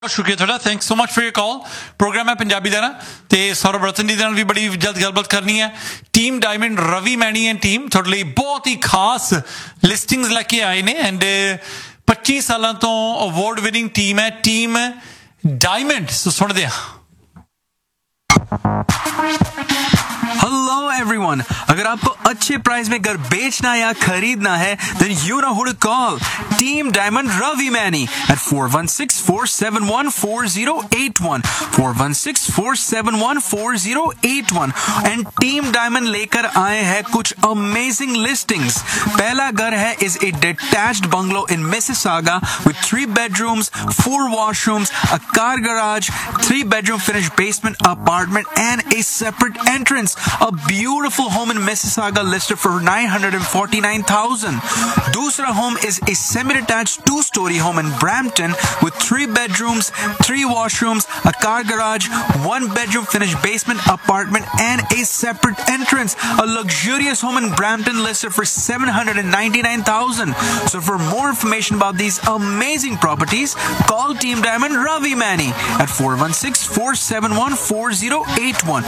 शुक्रिया थोड़ा thanks so much for your call programme है पंजाबी का ना तो सौरभ रतन जी भी बड़ी जल्द गलबात करनी है team diamond Ravi many and team थोड़े लिए बहुत ही खास लिस्टिंग्स लैके आए ने एंड 25 सालों तो अवार्ड विनिंग टीम है टीम डायमंड सो सुनते हैं हेलो एवरीवन अगर आपको अच्छे प्राइस में घर बेचना या खरीदना है then you know who to call Team Diamond Ravi Mani at 416-471-4081 416-471-4081 and Team Diamond लेकर आए हैं कुछ amazing listings पहला घर है is a detached bungalow in Mississauga with 3 bedrooms 4 washrooms a car garage 3 bedroom finished basement apartment and a separate entrance a beautiful home in Mississauga listed for $949,000. दूसरा home is a semi-detached 2-story home in Brampton with 3 bedrooms, 3 washrooms, a car garage, 1 bedroom finished basement apartment and a separate entrance. A luxurious home in Brampton listed for $799,000. So for more information about these amazing properties, call Team Diamond Ravi Mani at 416-471-4081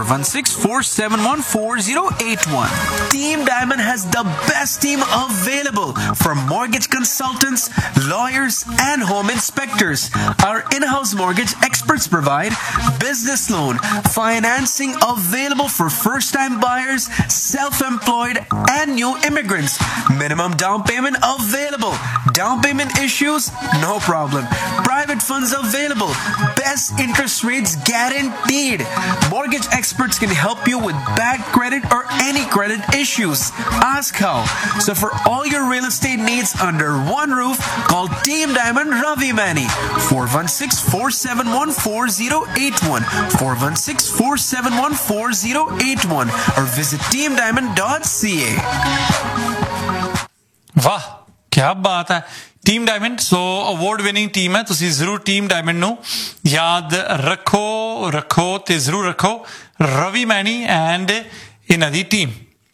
416-471-4081. Team Diamond has the best team available for mortgage consultants, lawyers, and home inspectors. Our in-house mortgage experts provide business loan, financing available for first-time buyers, self-employed, and new immigrants. Minimum down payment available. Down payment issues? No problem. Private funds available. Best interest rates guaranteed. Mortgage experts can help you with bad credit or any credit issues. Ask how. So for all your real estate needs under one roof, call Team Diamond Ravi Mani 416-471-4081 416-471-4081 or visit teamdiamond.ca. वाह क्या बात है team diamond सो award winning team है ਤੁਸੀਂ ਜ਼ਰੂਰ team diamond ਨੂੰ ਯਾਦ ਰੱਖੋ ਤੇ ਜ਼ਰੂਰ ਰੱਖੋ ਰਵੀ ਮੈਨੀ ਐਂਡ ਇਹਨਾਂ ਦੀ ਟੀਮ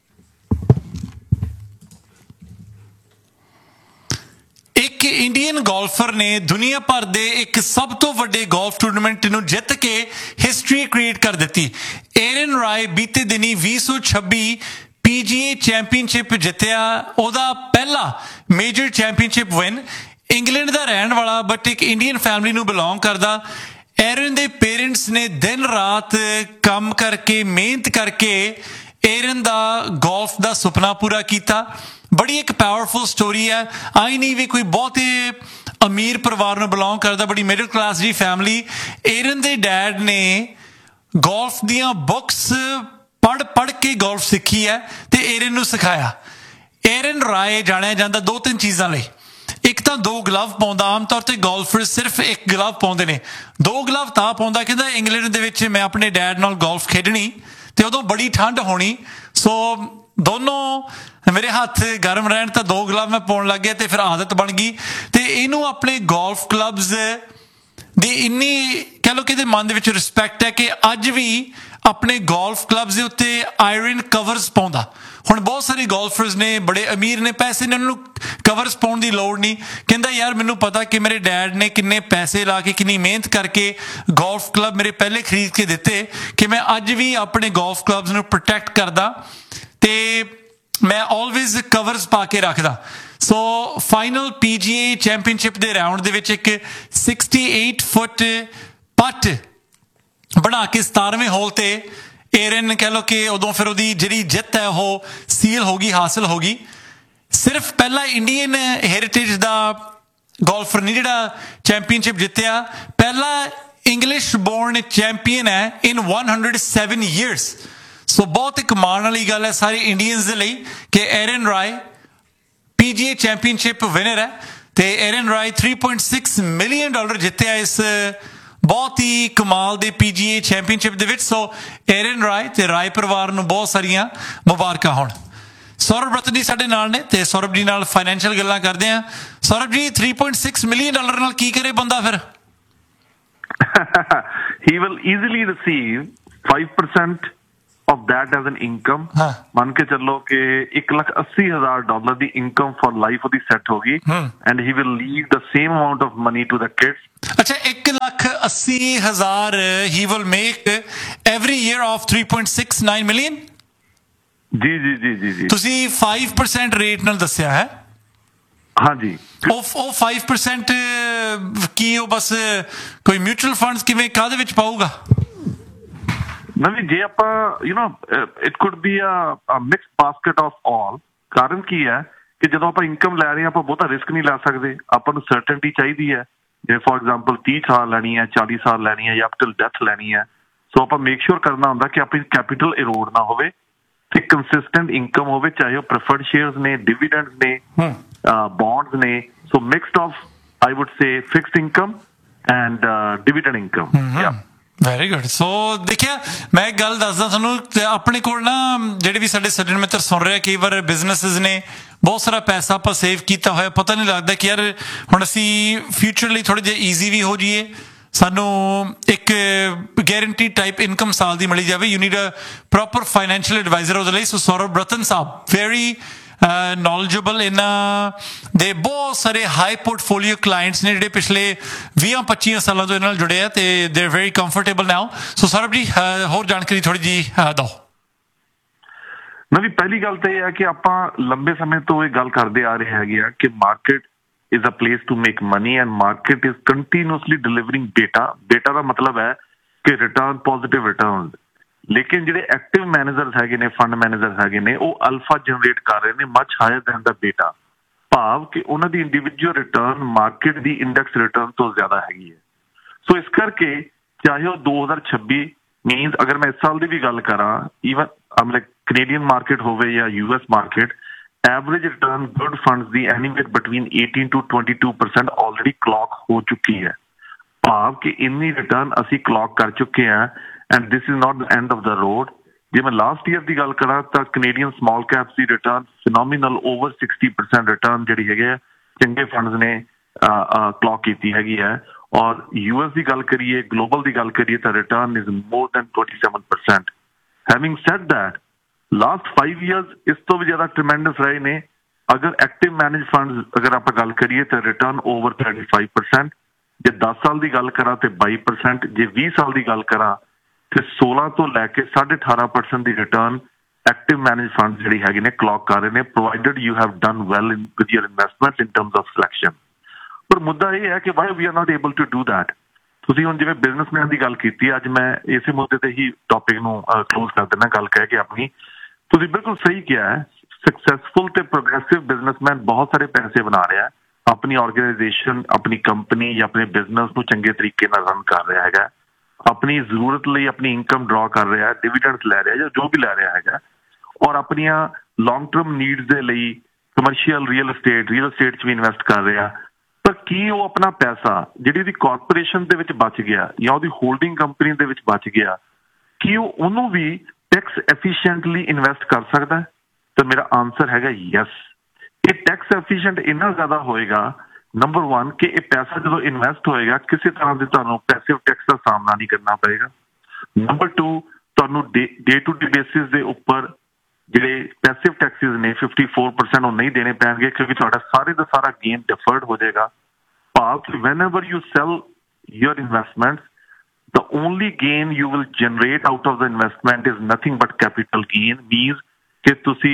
ਇੱਕ ਇੰਡੀਅਨ ਗੋਲਫਰ ਨੇ ਦੁਨੀਆ ਭਰ ਦੇ ਇੱਕ ਸਭ ਤੋਂ ਵੱਡੇ ਗੋਲਫ ਟੂਰਨਾਮੈਂਟ ਨੂੰ ਜਿੱਤ ਕੇ ਹਿਸਟਰੀ ਕ੍ਰੀਏਟ ਕਰ ਦਿੱਤੀ ਏਰਨ ਰਾਏ ਬੀਤੇ ਦਿਨੀ 2026 PGA ਚੈਂਪੀਅਨਸ਼ਿਪ ਜਿੱਤਿਆ ਉਹਦਾ ਪਹਿਲਾ ਮੇਜਰ ਚੈਂਪੀਅਨਸ਼ਿਪ ਵਿਨ ਇੰਗਲੈਂਡ ਦਾ ਰਹਿਣ ਵਾਲਾ ਬਟ ਇੱਕ ਇੰਡੀਅਨ ਫੈਮਿਲੀ ਨੂੰ ਬਿਲੋਂਗ ਕਰਦਾ ਏਰਨ ਦੇ ਪੇਰੈਂਟਸ ਨੇ ਦਿਨ ਰਾਤ ਕੰਮ ਕਰਕੇ ਮਿਹਨਤ ਕਰਕੇ ਏਰਨ ਦਾ ਗੋਲਫ ਦਾ ਸੁਪਨਾ ਪੂਰਾ ਕੀਤਾ ਬੜੀ ਇੱਕ ਪਾਵਰਫੁਲ ਸਟੋਰੀ ਹੈ ਆਈ ਨਹੀਂ ਵੀ ਕੋਈ ਬਹੁਤੇ ਅਮੀਰ ਪਰਿਵਾਰ ਨੂੰ ਬਿਲੋਂਗ ਕਰਦਾ ਬੜੀ ਮਿਡਲ ਕਲਾਸ ਦੀ ਫੈਮਿਲੀ ਏਰਨ ਦੇ ਡੈਡ ਨੇ ਗੋਲਫ ਦੀਆਂ ਬੁੱਕਸ ਪੜ੍ਹ ਕੇ ਗੋਲਫ ਸਿੱਖੀ ਹੈ ਤੇ ਏਰਨ ਨੂੰ ਸਿਖਾਇਆ ਏਰਨ ਰਾਏ ਜਾਣਿਆ ਜਾਂਦਾ 2-3 ਚੀਜ਼ਾਂ ਲਈ ਇੱਕ ਤਾਂ 2 ਗਲਵ ਪਾਉਂਦਾ ਆਮ ਤੌਰ ਤੇ ਗੋਲਫਰ ਸਿਰਫ 1 ਗਲਵ ਪਾਉਂਦੇ ਨੇ 2 ਗਲਵ ਤਾਂ ਪਾਉਂਦਾ ਕਹਿੰਦਾ ਇੰਗਲੈਂਡ ਦੇ ਵਿੱਚ ਮੈਂ ਆਪਣੇ ਡੈਡ ਨਾਲ ਗੋਲਫ ਖੇਡਣੀ ਤੇ ਉਦੋਂ ਬੜੀ ਠੰਡ ਹੋਣੀ ਸੋ ਦੋਨੋਂ ਮੇਰੇ ਹੱਥ ਗਰਮ ਰਹਿਣ ਤਾਂ 2 ਗਲਵ ਮੈਂ ਪਾਉਣ ਲੱਗ ਗਿਆ ਤੇ ਫਿਰ ਆਦਤ ਬਣ ਗਈ ਤੇ ਇਹਨੂੰ ਆਪਣੇ ਗੋਲਫ ਕਲੱਬਸ ਦੀ ਇੰਨੀ ਕਹਿ ਲਓ ਕਿ ਇਹਦੇ ਮਨ ਦੇ ਵਿੱਚ ਰਿਸਪੈਕਟ ਹੈ ਕਿ ਅੱਜ ਵੀ ਆਪਣੇ ਗੋਲਫ ਕਲੱਬਸ ਦੇ ਉੱਤੇ ਆਇਰਨ ਕਵਰਸ ਪਾਉਂਦਾ ਹੁਣ ਬਹੁਤ ਸਾਰੇ ਗੋਲਫਰਸ ਨੇ ਬੜੇ ਅਮੀਰ ਨੇ ਪੈਸੇ ਨੇ ਉਹਨਾਂ ਨੂੰ ਕਵਰਸ ਪਾਉਣ ਦੀ ਲੋੜ ਨਹੀਂ ਕਹਿੰਦਾ ਯਾਰ ਮੈਨੂੰ ਪਤਾ ਕਿ ਮੇਰੇ ਡੈਡ ਨੇ ਕਿੰਨੇ ਪੈਸੇ ਲਾ ਕੇ ਕਿੰਨੀ ਮਿਹਨਤ ਕਰਕੇ ਗੋਲਫ ਕਲੱਬ ਮੇਰੇ ਪਹਿਲੇ ਖਰੀਦ ਕੇ ਦਿੱਤੇ ਕਿ ਮੈਂ ਅੱਜ ਵੀ ਆਪਣੇ ਗੋਲਫ ਕਲੱਬਸ ਨੂੰ ਪ੍ਰੋਟੈਕਟ ਕਰਦਾ ਤੇ ਮੈਂ ਆਲਵੇਜ਼ ਕਵਰਸ ਪਾ ਕੇ ਰੱਖਦਾ ਸੋ ਫਾਈਨਲ PGA ਚੈਂਪੀਅਨਸ਼ਿਪ ਦੇ ਰਾਊਂਡ ਦੇ ਵਿੱਚ ਇੱਕ 68 ਫੁੱਟ ਪੱਟ ਬਣਾ ਕੇ 17ਵੇਂ ਹੋਲ ਤੇ ਏਰਨ ਕਹਿ ਲਓ ਕਿ ਉਦੋਂ ਫਿਰ ਉਹਦੀ ਜਿਹੜੀ ਜਿੱਤ ਹੈ ਉਹ ਸੀਲ ਹੋ ਗਈ ਹਾਸਿਲ ਹੋ ਗਈ ਸਿਰਫ ਪਹਿਲਾ ਇੰਡੀਅਨ ਹੈਰੀਟੇਜ ਦਾ ਗੋਲਫਰ ਨਹੀਂ ਜਿਹੜਾ ਚੈਂਪੀਅਨਸ਼ਿਪ ਜਿੱਤਿਆ ਪਹਿਲਾ ਇੰਗਲਿਸ਼ ਬੋਰਨ ਚੈਂਪੀਅਨ ਹੈ ਇਨ 107 years ਸੋ ਬਹੁਤ ਇੱਕ ਮਾਣ ਵਾਲੀ ਗੱਲ ਹੈ ਸਾਰੇ ਇੰਡੀਅਨਸ ਦੇ ਲਈ ਕਿ ਏਰਨ ਰਾਏ PGA ਚੈਂਪੀਅਨਸ਼ਿਪ ਵਿਨਰ ਹੈ ਤੇ ਏਰਨ ਰਾਏ $3.6 million ਜਿੱਤਿਆ ਇਸ ਬਹੁਤ ਹੀ ਕਮਾਲ ਦੇ PGA ਚੈਂਪੀਅਨਸ਼ਿਪ ਦੇ ਵਿੱਚ ਸੋ ਏਰਨ ਰਾਏ ਤੇ ਰਾਏ ਪਰਿਵਾਰ ਨੂੰ ਬਹੁਤ ਸਾਰੀਆਂ ਮੁਬਾਰਕਾਂ ਹੋਣ ਸੌਰਭ ਰਤਨ ਜੀ ਸਾਡੇ ਨਾਲ ਨੇ ਤੇ ਸੌਰਭ ਜੀ ਨਾਲ ਫਾਈਨੈਂਸ਼ੀਅਲ ਗੱਲਾਂ ਕਰਦੇ ਆ ਸੌਰਭ ਜੀ $3.6 million ਨਾਲ ਕੀ ਕਰੇ ਬੰਦਾ ਫਿਰ he will easily receive 5% of that as an income, हाँ. मान के चलो कि $1,80,000 ਦੀ income for life ਉਹਦੀ set ਹੋ ਗਈ, and he will leave the same amount of money to the kids. ਅੱਛਾ 1,80,000 he will make every year of 3.69 million. ਜੀ ਜੀ ਜੀ ਜੀ ਜੀ ਤੁਸੀਂ 5% ਰੇਟ ਨਾਲ ਦੱਸਿਆ ਹੈ। ਹਾਂਜੀ ਉਹ 5% ਕੀ ਉਹ ਬਸ ਕੋਈ ਮਿਊਚੁਅਲ ਫੰਡਸ ਕਿਵੇਂ ਕਾਹਦੇ ਵਿੱਚ ਪਾਊਗਾ? ਨਵੀਂ ਜੇ ਆਪਾਂ it could be a mixed basket of all. ਕਾਰਨ ਕੀ ਹੈ ਕਿ ਜਦੋਂ ਆਪਾਂ ਇਨਕਮ ਲੈ ਰਹੇ ਹਾਂ ਆਪਾਂ ਬਹੁਤਾ ਰਿਸਕ ਨਹੀਂ ਲੈ ਸਕਦੇ, ਆਪਾਂ ਨੂੰ ਸਰਟਨਟੀ ਚਾਹੀਦੀ ਹੈ। ਜਿਵੇਂ ਫੋਰ ਐਗਜ਼ਾਮਪਲ 30 ਸਾਲ ਲੈਣੀ ਹੈ, 40 ਸਾਲ ਲੈਣੀ ਹੈ, ਜਾਂ ਅਪ ਟਿਲ ਡੈਥ ਲੈਣੀ ਹੈ। ਸੋ ਆਪਾਂ ਮੇਕ ਸ਼ੋਰ ਕਰਨਾ ਹੁੰਦਾ ਕਿ ਆਪਣੀ ਕੈਪੀਟਲ ਇਰੋਡ ਨਾ ਹੋਵੇ ਤੇ ਕੰਸਿਸਟੈਂਟ ਇਨਕਮ ਹੋਵੇ, ਚਾਹੇ ਉਹ ਪ੍ਰੈਫਰਡ ਸ਼ੇਅਰਸ ਨੇ, ਡਿਵੀਡੈਂਡਸ ਨੇ, ਬੌਂਡਸ ਨੇ। ਸੋ mixed of I wood say fixed income and dividend income. Very good. ਸੋ ਦੇਖਿਆ, ਮੈਂ ਇੱਕ ਗੱਲ ਦੱਸਦਾ ਤੁਹਾਨੂੰ, ਆਪਣੇ ਕੋਲ ਨਾ ਜਿਹੜੇ ਵੀ ਸਾਡੇ ਸੱਜਣ ਮਿੱਤਰ ਸੁਣ ਰਹੇ, ਕਈ ਵਾਰ ਬਿਜ਼ਨਸਿਸ ਨੇ ਬਹੁਤ ਸਾਰਾ ਪੈਸਾ ਆਪਾਂ ਸੇਵ ਕੀਤਾ ਹੋਇਆ, ਪਤਾ ਨਹੀਂ ਲੱਗਦਾ ਕਿ ਯਾਰ ਹੁਣ ਅਸੀਂ ਫਿਊਚਰ ਲਈ ਥੋੜ੍ਹੇ ਜਿਹੇ ਈਜ਼ੀ ਵੀ ਹੋ ਜਾਈਏ, ਸਾਨੂੰ ਇੱਕ ਗੈਰੰਟੀ ਟਾਈਪ ਇਨਕਮ ਸਾਲ ਦੀ ਮਿਲੀ ਜਾਵੇ। You need a proper financial advisor ਉਹਦੇ ਲਈ। ਸੋ ਸੌਰਵ ਰਤਨ ਸਾਹਿਬ ਵੈਰੀ ਨੌਲੇਜੇਬਲ ਇਹਨਾਂ ਦੇ ਬਹੁਤ ਸਾਰੇ ਹਾਈ ਪੋਰਟਫੋਲੀਓ ਕਲਾਇੰਟਸ ਨੇ ਜਿਹੜੇ ਪਿਛਲੇ 20-25 ਸਾਲਾਂ ਤੋਂ ਇਹਨਾਂ ਨਾਲ ਜੁੜੇ ਆ ਤੇ ਦੇ ਆਰ ਵੈਰੀ ਕੰਫਰਟੇਬਲ ਨਾਓ। ਸੋ ਸੌਰਵ ਜੀ ਹੋਰ ਜਾਣਕਾਰੀ ਥੋੜੀ ਜੀ ਦਿਓ। ਨਵੀਂ ਪਹਿਲੀ ਗੱਲ ਤਾਂ ਇਹ ਹੈ ਕਿ ਆਪਾਂ ਲੰਬੇ ਸਮੇਂ ਤੋਂ ਇਹ ਗੱਲ ਕਰਦੇ ਆ ਰਹੇ ਹੈਗੇ ਆ ਕਿ market is a place to make money and market is continuously delivering data. Data ਦਾ ਮਤਲਬ ਹੈ ਕਿ ਰਿਟਰਨ, ਪੋਜ਼ਿਟਿਵ ਰਿਟਰਨ। ਲੇਕਿਨ ਜਿਹੜੇ ਐਕਟਿਵ ਮੈਨੇਜਰਸ ਹੈਗੇ ਨੇ, ਫੰਡ ਮੈਨੇਜਰਸ ਹੈਗੇ ਨੇ, ਉਹ ਅਲਫਾ ਜਨਰੇਟ ਕਰ ਰਹੇ ਨੇ ਮਚ ਹਾਇਰ ਦੈਨ ਦਾ ਬੀਟਾ। ਭਾਵ ਕਿ ਉਹਨਾਂ ਦੀ ਇੰਡੀਵਿਜੂਅਲ ਰਿਟਰਨ ਮਾਰਕੀਟ ਦੀ ਇੰਡੈਕਸ ਰਿਟਰਨ ਤੋਂ ਜ਼ਿਆਦਾ ਹੈਗੀ ਹੈ। ਸੋ ਇਸ ਕਰਕੇ ਚਾਹੇ ਉਹ 2026 ਮੀਨਸ ਅਗਰ ਮੈਂ ਇਸ ਸਾਲ ਦੀ ਵੀ ਗੱਲ ਕਰਾਂ, ਈਵਨ ਲਾਈਕ ਕੈਨੇਡੀਅਨ ਮਾਰਕੀਟ ਹੋਵੇ ਜਾਂ US market, average return good funds the ਐਨੀਵੇਟ between 18 to 22% already clock ਹੋ ਚੁੱਕੀ ਹੈ। ਭਾਵ ਕਿ ਇੰਨੀ ਰਿਟਰਨ ਅਸੀਂ ਕਲੌਕ ਕਰ ਚੁੱਕੇ ਹਾਂ and this is not the end of the road. ਜੇ ਮੈਂ ਲਾਸਟ ਈਅਰ ਦੀ ਗੱਲ ਕਰਾਂ ਤਾਂ ਕੈਨੇਡੀਅਨ ਸਮਾਲ ਕੈਪਸ ਦੀ ਰਿਟਰਨ ਫਿਨੋਮੀਨਲ ਓਵਰ 60% ਰਿਟਰਨ ਜਿਹੜੀ ਹੈਗੇ ਆ ਚੰਗੇ ਫੰਡਸ ਨੇ ਕਲੌਕ ਕੀਤੀ ਹੈਗੀ ਹੈ। ਔਰ US ਦੀ ਗੱਲ ਕਰੀਏ, ਗਲੋਬਲ ਦੀ ਗੱਲ ਕਰੀਏ ਤਾਂ return is more than 27%। Having said that last 5 years ਇਸ ਤੋਂ ਵੀ ਜ਼ਿਆਦਾ ਟ੍ਰਿਮੈਂਡਸ ਰਹੇ ਨੇ। ਅਗਰ ਐਕਟਿਵ ਮੈਨੇਜ ਫੰਡਸ ਅਗਰ ਆਪਾਂ ਗੱਲ ਕਰੀਏ ਤਾਂ ਰਿਟਰਨ ਓਵਰ 35%। ਜੇ 10 ਸਾਲ ਦੀ ਗੱਲ ਕਰਾਂ ਤੇ 22%। ਜੇ 20 ਸਾਲ ਦੀ ਗੱਲ ਕਰਾਂ ਤੇ 16 ਤੋਂ ਲੈ ਕੇ 18.5% ਦੀ ਰਿਟਰਨ ਐਕਟਿਵ ਮੈਨੇਜ ਫੰਡ ਜਿਹੜੀ ਹੈਗੇ ਨੇ ਕਲੌਕ ਕਰ ਰਹੇ ਨੇ, provided you have done well in with your investment in terms of selection. ਪਰ ਮੁੱਦਾ ਇਹ ਹੈ ਕਿ Y we are not able to do that. ਤੁਸੀਂ ਹੁਣ ਜਿਵੇਂ ਬਿਜ਼ਨਸਮੈਨ ਦੀ ਗੱਲ ਕੀਤੀ, ਅੱਜ ਮੈਂ ਇਸੇ ਮੁੱਦੇ ਤੇ ਹੀ ਟੌਪਿਕ ਨੂੰ ਕਲੋਜ਼ ਕਰ ਦੇਣਾ ਗੱਲ ਕਹਿ ਕੇ ਆਪਣੀ। ਤੁਸੀਂ ਬਿਲਕੁਲ ਸਹੀ ਕਿਹਾ ਹੈ, ਸਕਸੈਸਫੁਲ ਤੇ ਪ੍ਰੋਗਰੈਸਿਵ ਬਿਜ਼ਨਸਮੈਨ ਬਹੁਤ ਸਾਰੇ ਪੈਸੇ ਬਣਾ ਰਿਹਾ, ਆਪਣੀ ਆਰਗੇਨਾਈਜੇਸ਼ਨ, ਆਪਣੀ ਕੰਪਨੀ ਜਾਂ ਆਪਣੇ ਬਿਜ਼ਨਸ ਨੂੰ ਚੰਗੇ ਤਰੀਕੇ ਨਾਲ ਰਨ ਕਰ ਰਿਹਾ ਹੈਗਾ, ਆਪਣੀ ਜ਼ਰੂਰਤ ਲਈ ਆਪਣੀ ਇਨਕਮ ਡਰਾ ਕਰ ਰਿਹਾ, ਡਿਵੀਡੈਂਡਸ ਲੈ ਰਿਹਾ ਜਾਂ ਜੋ ਵੀ ਲੈ ਰਿਹਾ ਹੈਗਾ, ਔਰ ਆਪਣੀਆਂ ਲੌਂਗ ਟਰਮ ਨੀਡਸ ਦੇ ਲਈ ਕਮਰਸ਼ੀਅਲ ਰੀਅਲ estate 'ਚ ਵੀ ਇਨਵੈਸਟ ਕਰ ਰਿਹਾ। ਪਰ ਕੀ ਉਹ ਆਪਣਾ ਪੈਸਾ ਜਿਹੜੀ ਉਹਦੀ ਕਾਰਪੋਰੇਸ਼ਨ ਦੇ ਵਿੱਚ ਬਚ ਗਿਆ ਜਾਂ ਉਹਦੀ ਹੋਲਡਿੰਗ ਕੰਪਨੀ ਦੇ ਵਿੱਚ ਬਚ ਗਿਆ, ਕੀ ਉਹ ਉਹਨੂੰ ਵੀ ਟੈਕਸ ਐਫੀਸ਼ੀਐਂਟਲੀ ਇਨਵੈਸਟ ਕਰ ਸਕਦਾ? ਤਾਂ ਮੇਰਾ ਆਨਸਰ ਹੈਗਾ ਯੈਸ। ਇਹ ਟੈਕਸ ਐਫੀਸ਼ੀਐਂਟ ਇੰਨਾ ਜ਼ਿਆਦਾ ਹੋਏਗਾ, ਨੰਬਰ 1 ਕਿ ਇਹ ਪੈਸਾ ਜਦੋਂ ਇਨਵੈਸਟ ਹੋਏਗਾ ਕਿਸੇ ਤਰ੍ਹਾਂ ਦੇ ਤੁਹਾਨੂੰ ਪੈਸਿਵ ਟੈਕਸ ਦਾ ਸਾਹਮਣਾ ਨਹੀਂ ਕਰਨਾ ਪਏਗਾ। ਨੰਬਰ 2 ਤੁਹਾਨੂੰ ਡੇ ਟੂ ਡੇ ਬੇਸਿਸ ਦੇ ਉੱਪਰ ਜਿਹੜੇ ਪੈਸਿਵ ਟੈਕਸਿਸ ਨੇ 54% ਉਹ ਨਹੀਂ ਦੇਣੇ ਪੈਣਗੇ ਕਿਉਂਕਿ ਤੁਹਾਡਾ ਸਾਰੇ ਦਾ ਸਾਰਾ ਗੇਨ ਡਿਫਰਡ ਹੋ ਜਾਏਗਾ। ਭਾਵ ਕਿ whenever you sell your investments, the only gain you will generate out of the investment is nothing but capital gain, means ਕਿ ਤੁਸੀਂ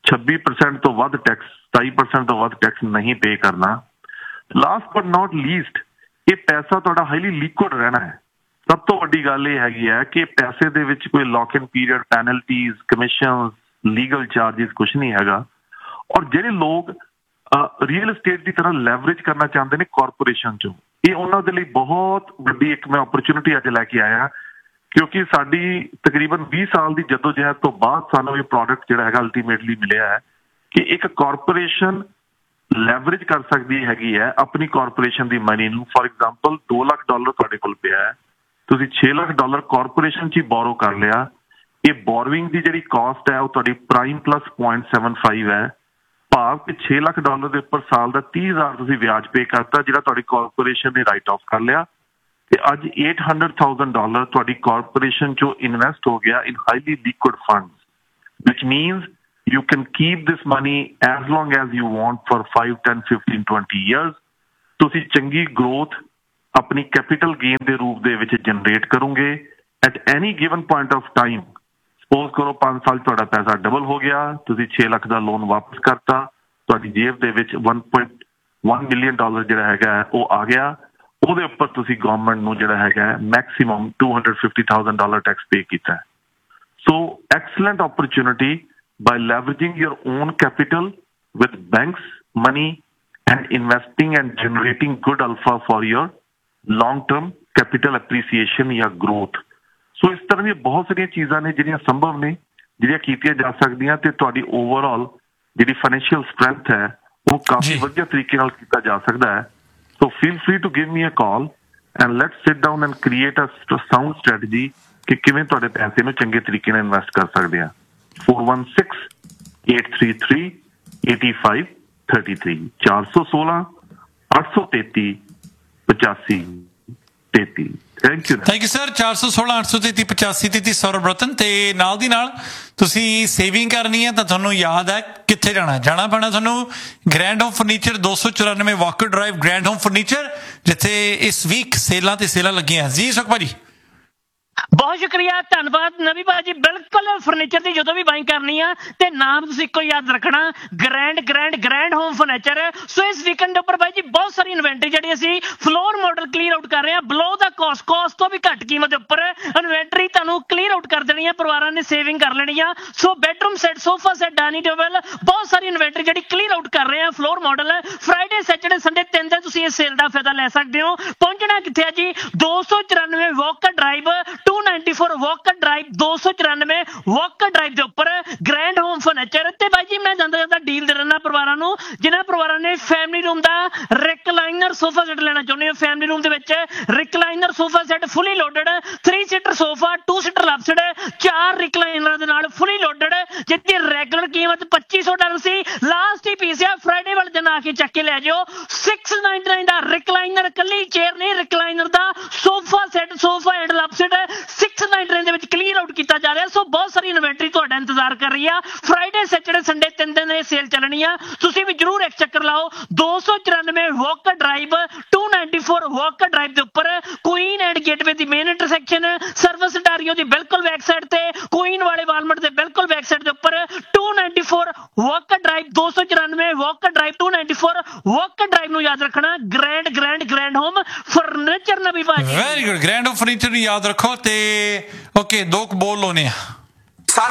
26% ਤੋਂ ਵੱਧ ਟੈਕਸ, 27% ਤੋਂ ਵੱਧ ਟੈਕਸ ਨਹੀਂ ਪੇ ਕਰਨਾ। ਲਾਸਟ ਬਟ ਨਾਟ ਲੀਸਟ, ਇਹ ਪੈਸਾ ਤੁਹਾਡਾ ਹਾਈਲੀ ਲਿਕੁਇਡ ਰਹਿਣਾ ਹੈ। ਸਭ ਤੋਂ ਵੱਡੀ ਗੱਲ ਇਹ ਹੈਗੀ ਹੈ ਕਿ ਪੈਸੇ ਦੇ ਵਿੱਚ ਕੋਈ ਲੌਕ ਇਨ period, penalties, commission, legal charges ਕੁਛ ਨਹੀਂ ਹੈਗਾ। ਔਰ ਜਿਹੜੇ ਲੋਕ ਰੀਅਲ estate ਦੀ ਤਰ੍ਹਾਂ ਲੈਵਰੇਜ ਕਰਨਾ ਚਾਹੁੰਦੇ ਨੇ ਕਾਰਪੋਰੇਸ਼ਨ 'ਚੋਂ, ਇਹ ਉਹਨਾਂ ਦੇ ਲਈ ਬਹੁਤ ਵੱਡੀ ਇੱਕ ਮੈਂ ਓਪਰਚੁਨਿਟੀ ਅੱਜ ਲੈ ਕੇ ਆਇਆ, ਕਿਉਂਕਿ ਸਾਡੀ ਤਕਰੀਬਨ 20 ਸਾਲ ਦੀ ਜਦੋਜਹਿਦ ਤੋਂ ਬਾਅਦ ਸਾਨੂੰ ਇਹ ਪ੍ਰੋਡਕਟ ਜਿਹੜਾ ਹੈਗਾ ਅਲਟੀਮੇਟਲੀ ਮਿਲਿਆ ਹੈ ਕਿ ਇੱਕ ਕਾਰਪੋਰੇਸ਼ਨ ਲੈਵਰੇਜ ਕਰ ਸਕਦੀ ਹੈਗੀ ਹੈ ਆਪਣੀ ਕਾਰਪੋਰੇਸ਼ਨ ਦੀ ਮਨੀ ਨੂੰ। ਫੋਰ ਐਗਜ਼ਾਮਪਲ $2 ਲੱਖ ਤੁਹਾਡੇ ਕੋਲ ਪਿਆ ਹੈ, ਤੁਸੀਂ $6 ਲੱਖ ਕਾਰਪੋਰੇਸ਼ਨ 'ਚ ਹੀ ਬੋਰੋ ਕਰ ਲਿਆ। ਇਹ ਬੋਰੋਇੰਗ ਦੀ ਜਿਹੜੀ ਕਾਸਟ ਹੈ ਉਹ ਤੁਹਾਡੀ ਪ੍ਰਾਈਮ ਪਲੱਸ 0.75 ਹੈ। ਭਾਵ ਕਿ $6 ਲੱਖ ਦੇ ਉੱਪਰ ਸਾਲ ਦਾ 30,000 ਤੁਸੀਂ ਵਿਆਜ ਪੇ ਕਰਤਾ, ਜਿਹੜਾ ਤੁਹਾਡੀ ਕਾਰਪੋਰੇਸ਼ਨ ਨੇ ਰਾਈਟ ਆਫ ਕਰ ਲਿਆ। ਤੇ ਅੱਜ $800,000 ਤੁਹਾਡੀ ਕਾਰਪੋਰੇਸ਼ਨ ਚੋਂ ਇਨਵੈਸਟ ਹੋ ਗਿਆ ਇਨ highly liquid funds which means you can keep this money as long as you want for 5, 10, 15, 20 years. ਤੁਸੀਂ ਚੰਗੀ growth ਆਪਣੀ ਕੈਪੀਟਲ ਗੇਨ ਦੇ ਰੂਪ ਦੇ ਵਿੱਚ ਜਨਰੇਟ ਕਰੋਗੇ at any given point of time. Suppose ਕਰੋ 5 ਸਾਲ ਤੁਹਾਡਾ ਪੈਸਾ ਡਬਲ ਹੋ ਗਿਆ, ਤੁਸੀਂ 6 ਲੱਖ ਦਾ ਲੋਨ ਵਾਪਸ ਕਰਤਾ, ਤੁਹਾਡੀ ਜੇਬ ਦੇ ਵਿੱਚ $1.1 ਮਿਲੀਅਨ ਜਿਹੜਾ ਹੈਗਾ ਉਹ ਆ ਗਿਆ, ਉਹਦੇ ਉੱਪਰ ਤੁਸੀਂ ਗਵਰਨਮੈਂਟ ਨੂੰ ਜਿਹੜਾ ਹੈਗਾ ਮੈਕਸਿਮਮ $250,000 ਟੈਕਸ ਪੇ ਕੀਤਾ ਹੈ। So excellent opportunity by leveraging your own capital with banks money and investing and generating good alpha for your long-term capital appreciation या growth. So ਇਸ ਤਰ੍ਹਾਂ ਦੀਆਂ ਬਹੁਤ ਸਾਰੀਆਂ ਚੀਜ਼ਾਂ ਨੇ ਜਿਹੜੀਆਂ ਸੰਭਵ ਨੇ, ਜਿਹੜੀਆਂ ਕੀਤੀਆਂ ਜਾ ਸਕਦੀਆਂ ਤੇ ਤੁਹਾਡੀ ਓਵਰਆਲ ਜਿਹੜੀ ਫਾਈਨੈਂਸ਼ੀਅਲ ਸਟਰੈਂਥ ਹੈ ਉਹ ਕਾਫੀ ਵਧੀਆ ਤਰੀਕੇ ਨਾਲ ਕੀਤਾ ਜਾ ਸਕਦਾ ਹੈ। So feel free to give me a call and let's sit down and create a sound strategy ਕਿ ਕਿਵੇਂ ਤੁਹਾਡੇ ਪੈਸੇ ਨੂੰ ਚੰਗੇ ਤਰੀਕੇ ਨਾਲ ਇਨਵੈਸਟ ਕਰ ਸਕਦੇ ਆ। 416-833-8533 416-833-8533। Thank you sir. 416-833-8533 ਸੌਰਵ ਰਤਨ। ਤੇ ਨਾਲ ਦੀ ਨਾਲ ਤੁਸੀਂ ਸੇਵਿੰਗ ਕਰਨੀ ਹੈ ਤਾਂ ਤੁਹਾਨੂੰ ਯਾਦ ਹੈ ਕਿੱਥੇ ਜਾਣਾ ਪੈਣਾ ਤੁਹਾਨੂੰ grand home furniture 294 Walker drive grand home furniture, ਜਿੱਥੇ ਇਸ ਵੀਕ ਸੇਲਾਂ ਲੱਗੀਆਂ। ਜੀ ਸੁਖ ਭਾਜੀ ਬਹੁਤ ਸ਼ੁਕਰੀਆ, ਧੰਨਵਾਦ ਨਵੀ ਭਾਜੀ। ਬਿਲਕੁਲ ਫਰਨੀਚਰ ਦੀ ਜਦੋਂ ਵੀ ਬਾਈਂਗ ਕਰਨੀ ਆ ਤੇ ਨਾਮ ਤੁਸੀਂ ਇੱਕੋ ਯਾਦ ਰੱਖਣਾ, ਗ੍ਰੈਂਡ ਹੋਮ ਫਰਨੀਚਰ। ਸੋ ਇਸ ਵੀਕਐਂਡ ਦੇ ਉੱਪਰ ਬਾਈ ਜੀ ਬਹੁਤ ਸਾਰੀ ਇਨਵੈਂਟਰੀ ਜਿਹੜੀ ਅਸੀਂ ਫਲੋਰ ਮਾਡਲ ਕਲੀਅਰ ਆਊਟ ਕਰ ਰਹੇ ਹਾਂ ਬਿਲੋ ਦਾ ਕਾਸਟ ਤੋਂ ਵੀ ਘੱਟ ਕੀਮਤ ਦੇ ਉੱਪਰ ਇਨਵੈਂਟਰੀ ਤੁਹਾਨੂੰ ਕਲੀਅਰ ਆਊਟ ਕਰ ਦੇਣੀ ਆ, ਪਰਿਵਾਰਾਂ ਨੇ ਸੇਵਿੰਗ ਕਰ ਲੈਣੀ ਆ। ਸੋ bedroom set, sofa set, dining table, ਬਹੁਤ ਸਾਰੀ ਇਨਵੈਂਟਰੀ ਜਿਹੜੀ ਕਲੀਅਰ ਆਊਟ ਕਰ ਰਹੇ ਆ floor model. Friday, Saturday, Sunday 3 ਦਿਨ ਤੁਸੀਂ ਇਸ ਸੇਲ ਦਾ ਫਾਇਦਾ ਲੈ ਸਕਦੇ ਹੋ। ਪਹੁੰਚਣਾ ਕਿੱਥੇ ਹੈ ਜੀ? 294 Walker drive 294 Walker drive 294 Walker drive ਦੇ ਉੱਪਰ ਗ੍ਰੈਂਡ ਹੋਮ ਫਰਨੀਚਰ। ਤੇ ਬਾਈ ਜੀ ਮੈਂ ਜਾਂਦਾ ਡੀਲ ਦੇ ਰਹਿਣਾ ਪਰਿਵਾਰਾਂ ਨੂੰ, ਜਿਨ੍ਹਾਂ ਪਰਿਵਾਰਾਂ ਨੇ ਫੈਮਿਲੀ ਰੂਮ ਦਾ ਰਿਕਲਾਈਨਰ ਸੋਫਾ ਸੈੱਟ ਲੈਣਾ ਚਾਹੁੰਦੇ ਹੋ। ਫੈਮਿਲੀ ਰੂਮ ਦੇ ਵਿੱਚ ਰਿਕਲਾਈਨਰ ਸੋਫਾ ਸੈੱਟ ਫੁੱਲੀ ਲੋਡਡ, 3 ਸੀਟਰ ਸੋਫਾ, 2 ਸੀਟਰ ਲਵ ਸੀਟ, 4 ਰਿਕਲਾਈਨਰ ਦੇ ਨਾਲ ਫੁੱਲੀ ਲੋਡਡ, ਜਿਹਦੀ ਰੈਗੂਲਰ ਕੀਮਤ $2500 ਸੀ। ਲਾਸਟ ਹੀ ਪੀਸ ਆ, ਫਰਾਈਡੇ ਵਾਲੇ ਦਿਨ ਆ ਕੇ ਚੱਕ ਕੇ ਲੈ ਜਾਓ। 699 ਦਾ ਰਿਕਲਾਈਨਰ, ਕੱਲੀ ਚੇਅਰ ਨਹੀਂ, recliner the sofa set, sofa and love seat 699 ਦੇ ਵਿੱਚ ਕਲੀਅਰ ਆਊਟ ਕੀਤਾ ਜਾ ਰਿਹਾ। ਸੋ ਬਹੁਤ ਸਾਰੀ ਇਨਵੈਂਟਰੀ ਤੁਹਾਡਾ ਇੰਤਜ਼ਾਰ ਕਰ ਰਹੀ ਆ। ਫਰਾਈਡੇ, ਸੈਟਰਡੇ, ਸੰਡੇ 3 ਦਿਨ ਇਹ ਸੇਲ ਚੱਲਣੀ ਆ, ਤੁਸੀਂ ਵੀ ਜਰੂਰ ਇੱਕ ਚੱਕਰ ਲਾਓ। 294 ਵਾਕਰ ਡਰਾਈਵ 294 ਵਾਕਰ ਡਰਾਈਵ ਦੇ ਉੱਪਰ Queen and gateway the main intersection, service ਡਾਰੀਓ ਦੀ ਬਿਲਕੁਲ ਬੈਕ ਸਾਈਡ ਤੇ, ਕੁਈਨ ਵਾਲੇ ਵਾਲਮਾਰਟ ਦੇ ਬਿਲਕੁਲ ਬੈਕ ਸਾਈਡ ਦੇ ਉੱਪਰ 294 Walker drive 294 Walker drive 294 Walker drive ਨੂੰ ਯਾਦ ਰੱਖਣਾ। ਗ੍ਰੈਂਡ ਹੋਮ ਫਰਨੀਚਰ ਨਵੀਂ ਭਾਜੀ। Very good, grand home furniture ਨੂੰ ਯਾਦ ਰੱਖੋ। ਤੇ ਓਕੇ, 2 ਬੋਲ ਲਾਉਣੇ ਆ।